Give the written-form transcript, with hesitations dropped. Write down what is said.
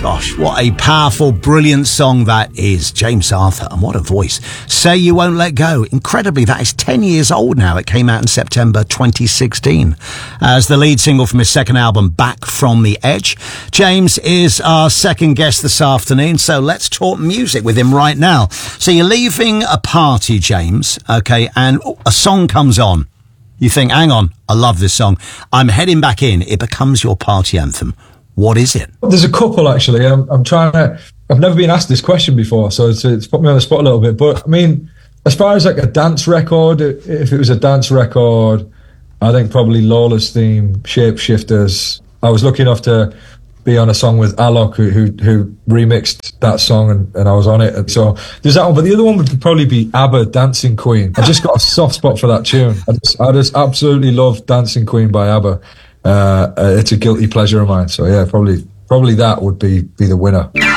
Gosh, what a powerful, brilliant song that is. James Arthur, and what a voice. Say You Won't Let Go. Incredibly, that is 10 years old now. It came out in September 2016 as the lead single from his second album, Back From The Edge. James is our second guest this afternoon, so let's talk music with him right now. So you're leaving a party, James, okay, and a song comes on. You think, hang on, I love this song. I'm heading back in. It becomes your party anthem. What is it? There's a couple, actually. I've never been asked this question before, so it's put me on the spot a little bit. But, I mean, as far as like a dance record, if it was a dance record, I think probably Lola's theme, Shapeshifters. I was lucky enough to be on a song with Alok, who remixed that song, and I was on it. And so there's that one. But the other one would probably be ABBA, Dancing Queen. I just got a soft spot for that tune. I just absolutely love Dancing Queen by ABBA. It's a guilty pleasure of mine. So yeah, probably that would be the winner.